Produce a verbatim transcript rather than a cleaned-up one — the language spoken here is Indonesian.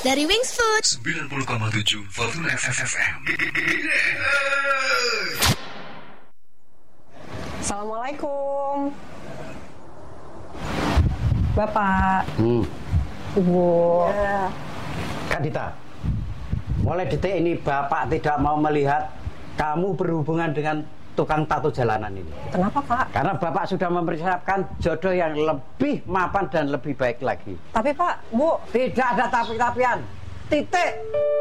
dari Wings Food sembilan puluh koma tujuh Fortuna F M. Assalamualaikum Bapak. Hmm. Ibu. Ya. Kak Dita, mulai detik ini Bapak tidak mau melihat kamu berhubungan dengan tukang tato jalanan ini. Kenapa, Pak? Karena Bapak sudah mempersiapkan jodoh yang lebih mapan dan lebih baik lagi. Tapi Pak, Bu, tidak ada tapi-tapian. Titik.